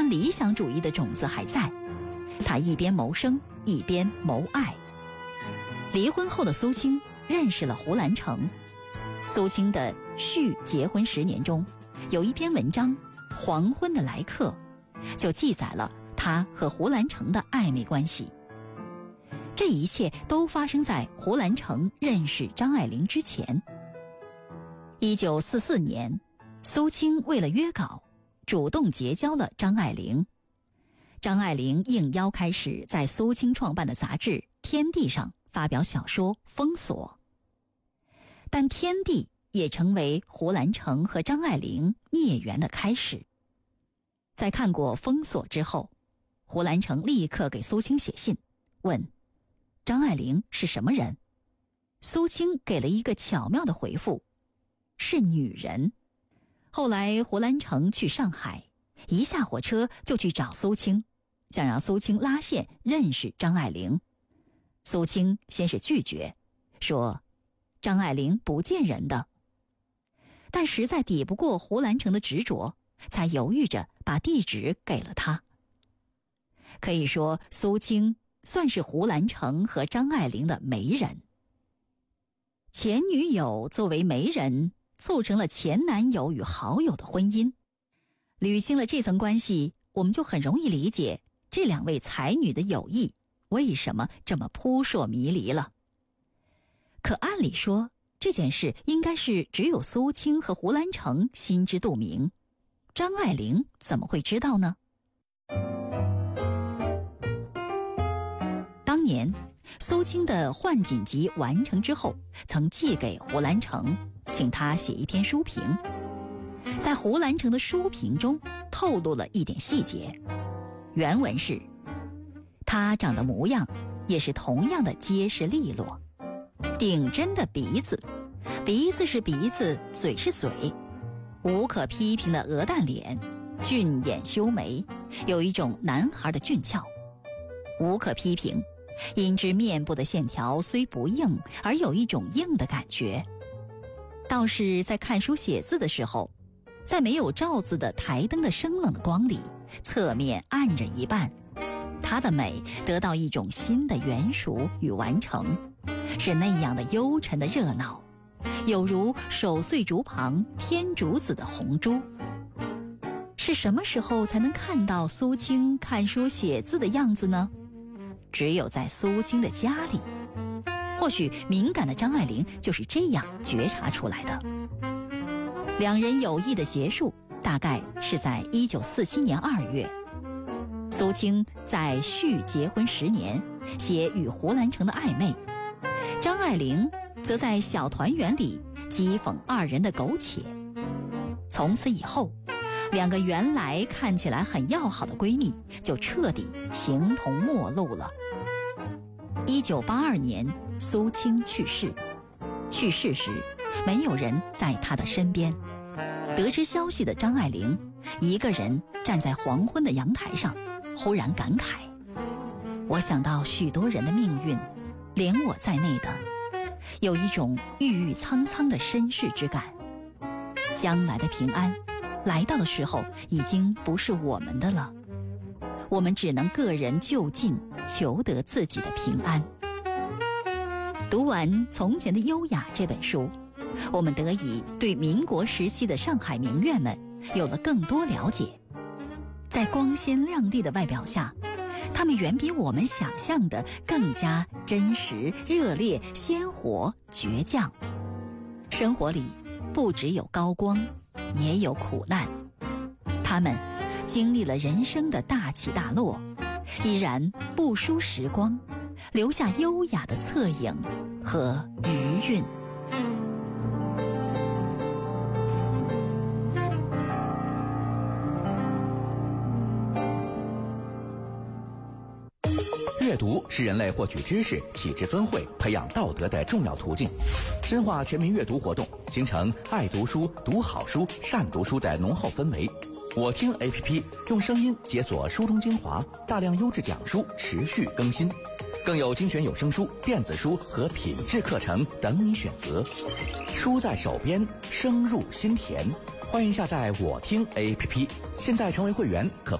但理想主义的种子还在，他一边谋生，一边谋爱。离婚后的苏青认识了胡兰成。苏青的续结婚10年中，有一篇文章《黄昏的来客》，就记载了他和胡兰成的暧昧关系。这一切都发生在胡兰成认识张爱玲之前。1944年，苏青为了约稿，主动结交了张爱玲。张爱玲应邀开始在苏青创办的杂志《天地》上发表小说《封锁》。但《天地》也成为胡兰成和张爱玲孽缘的开始。在看过《封锁》之后，胡兰成立刻给苏青写信，问张爱玲是什么人。苏青给了一个巧妙的回复，是女人。后来胡兰成去上海，一下火车就去找苏青，想让苏青拉线认识张爱玲。苏青先是拒绝，说张爱玲不见人的，但实在抵不过胡兰成的执着，才犹豫着把地址给了他。可以说苏青算是胡兰成和张爱玲的媒人。前女友作为媒人，促成了前男友与好友的婚姻。捋清了这层关系，我们就很容易理解这两位才女的友谊为什么这么扑朔迷离了。可按理说，这件事应该是只有苏青和胡兰成心知肚明，张爱玲怎么会知道呢？当年苏青的换锦集完成之后，曾寄给胡兰成，请他写一篇书评。在胡兰成的书评中透露了一点细节，原文是：他长的模样也是同样的结实利落，顶针的鼻子，鼻子是鼻子，嘴是嘴，无可批评的鹅蛋脸，俊眼修眉，有一种男孩的俊俏。无可批评，因之面部的线条虽不硬，而有一种硬的感觉。倒是在看书写字的时候，在没有罩子的台灯的生冷的光里，侧面暗着一半，它的美得到一种新的圆熟与完成，是那样的幽沉的热闹，有如守岁竹旁天竺子的红珠。是什么时候才能看到苏青看书写字的样子呢？只有在苏青的家里。或许敏感的张爱玲就是这样觉察出来的。两人友谊的结束大概是在1947年2月。苏青在续结婚10年写与胡兰成的暧昧，张爱玲则在小团圆里讥讽二人的苟且。从此以后，两个原来看起来很要好的闺蜜就彻底形同陌路了。1982年，苏青去世。去世时，没有人在她的身边。得知消息的张爱玲一个人站在黄昏的阳台上，忽然感慨：我想到许多人的命运，连我在内的，有一种郁郁苍苍的身世之感。将来的平安来到的时候，已经不是我们的了，我们只能个人就近求得自己的平安。读完《从前的优雅》这本书，我们得以对民国时期的上海名媛们有了更多了解。在光鲜亮丽的外表下，她们远比我们想象的更加真实、热烈、鲜活、倔强。生活里不只有高光，也有苦难。她们经历了人生的大起大落，依然不输时光，留下优雅的侧影和余韵。 阅读是人类获取知识、启智增慧、培养道德的重要途径。深化全民阅读活动，形成爱读书、读好书、善读书的浓厚氛围。我听 APP 用声音解锁书中精华，大量优质讲书持续更新，更有精选有声书、电子书和品质课程等你选择。书在手边，声入心田。欢迎下载我听 APP， 现在成为会员可